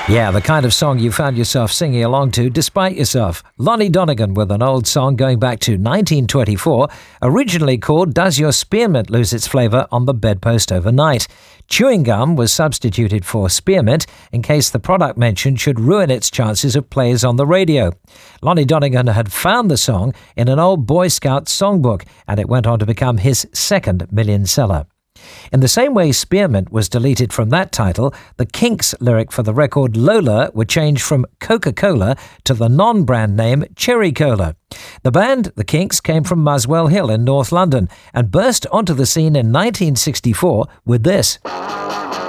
Yeah, the kind of song you found yourself singing along to despite yourself. Lonnie Donegan with an old song going back to 1924, originally called Does Your Spearmint Lose Its Flavour on the Bedpost Overnight? Chewing gum was substituted for spearmint in case the product mentioned should ruin its chances of plays on the radio. Lonnie Donegan had found the song in an old Boy Scout songbook, and it went on to become his second million seller. In the same way Spearmint was deleted from that title, the Kinks' lyric for the record Lola were changed from Coca-Cola to the non-brand name Cherry Cola. The band, the Kinks, came from Muswell Hill in North London and burst onto the scene in 1964 with this.